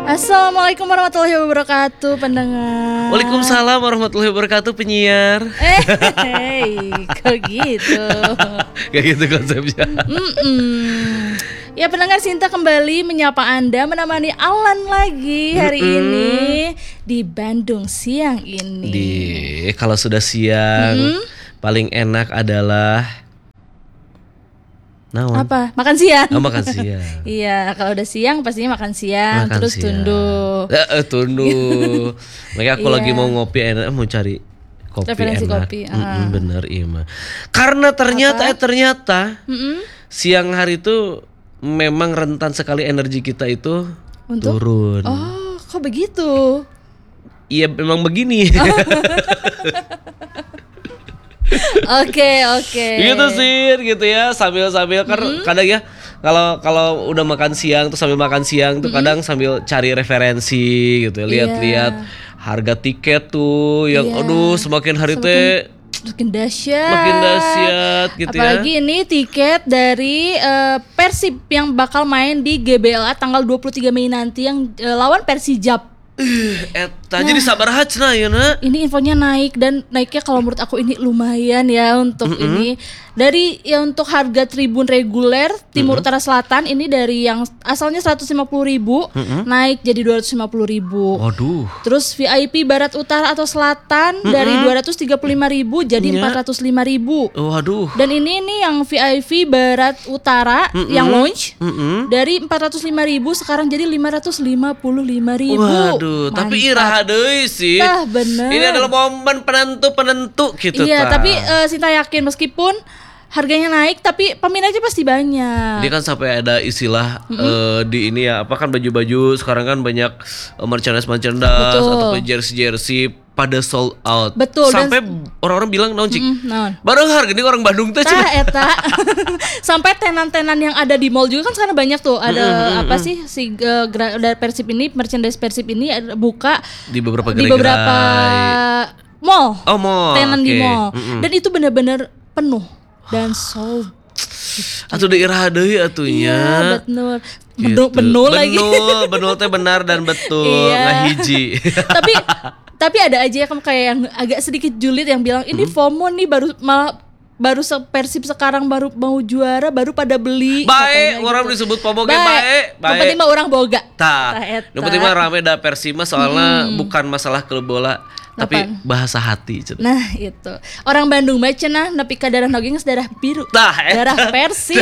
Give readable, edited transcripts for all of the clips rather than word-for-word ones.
Assalamualaikum warahmatullahi wabarakatuh, pendengar. Waalaikumsalam warahmatullahi wabarakatuh, penyiar. Kok gitu? Kayak gitu konsepnya. Ya, pendengar, Sinta kembali menyapa Anda, menemani Alan lagi hari ini di Bandung siang ini. Kalau sudah siang, paling enak adalah apa? Makan siang. Oh, makan siang. Iya, kalau udah siang pastinya makan siang, Makan terus siang. tunduh. Makanya aku lagi mau ngopi, enak mau cari kopi Referensi enak. kopi. Bener, Ima. Karena ternyata siang hari itu memang rentan sekali energi kita itu turun. Oh, kok begitu? Iya, memang begini. Oke. Gitu sih, gitu ya. Sambil kadang ya kalau udah makan siang tuh sambil makan siang tuh kadang sambil cari referensi gitu ya. Lihat-lihat harga tiket tuh yang aduh semakin hari teh makin dahsyat gitu. Apalagi ini tiket dari Persib yang bakal main di GBLA tanggal 23 Mei nanti yang lawan Persijap. Jadi sabar hacna ya na. Ini infonya naik, dan naiknya kalau menurut aku ini lumayan ya untuk ini. Dari untuk harga tribun reguler Timur Utara Selatan ini dari yang asalnya 150.000 naik jadi 250.000. Waduh. Terus VIP Barat Utara atau Selatan dari 235.000 jadi 405.000. Waduh. Dan ini nih yang VIP Barat Utara yang lounge dari 405.000 sekarang jadi 555.000. Waduh, tapi iraha deui sih. Tah, bener. Ini adalah momen penentu gitu. Iya, tapi Sinta yakin meskipun harganya naik tapi peminatnya pasti banyak. Dia kan sampai ada istilah di ini ya, apa kan baju-baju sekarang kan banyak merchandise atau jersey pada sold out. Betul. Sampai orang-orang bilang naon cik. Naon? Baru harga ini orang Bandung teh cik. Eta. Sampai tenan-tenan yang ada di mall juga kan sekarang banyak tuh. Ada apa sih dari Persib ini, merchandise Persib ini buka di beberapa mall. Oh, mall. Tenan di mall. Dan itu benar-benar penuh dan sold. Atuh daerah deui atunya. Iya, betul. Benul lagi. Benul teh benar dan betul, ngahiji. Tapi ada aja kayak yang agak sedikit julid yang bilang ini FOMO nih, baru Persib sekarang baru mau juara baru pada beli. Baik, orang gitu disebut FOMO ge baik. Yang penting mah orang boga. Yang penting mah rame da Persima soalnya bukan masalah klub bola. Tapi bahasa hati. Nah itu orang Bandung mah cenah nepi ka darah nogeng darah biru. Darah Persib.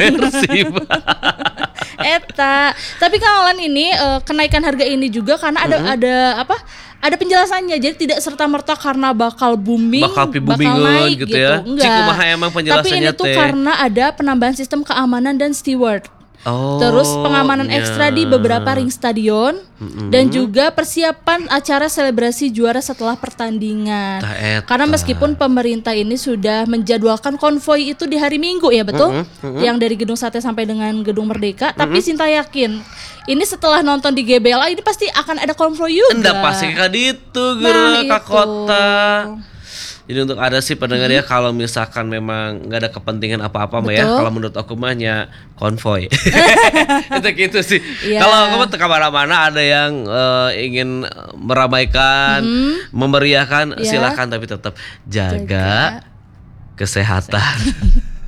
Eta. Tapi kawan ini kenaikan harga ini juga karena ada penjelasannya. Jadi tidak serta-merta karena bakal booming, bakal naik gitu ya. Enggak. Cikumaha emang penjelasannya. Tapi ini tuh karena ada penambahan sistem keamanan dan steward. Terus pengamanan ekstra di beberapa ring stadion dan juga persiapan acara selebrasi juara setelah pertandingan. Karena meskipun pemerintah ini sudah menjadwalkan konvoi itu di hari Minggu ya betul, yang dari Gedung Sate sampai dengan Gedung Merdeka, tapi Sinta yakin ini setelah nonton di GBLA ini pasti akan ada konvoi juga. Enggak pasti ka ditu geura ka kota. Jadi untuk ada sih pendengar ya, kalau misalkan memang nggak ada kepentingan apa-apa mah ya, kalau menurut aku mahnya konvoy. Itu gitu sih. Kalau kamu ke mana-mana ada yang ingin meramaikan, memeriahkan, silakan, tapi tetap jaga kesehatan.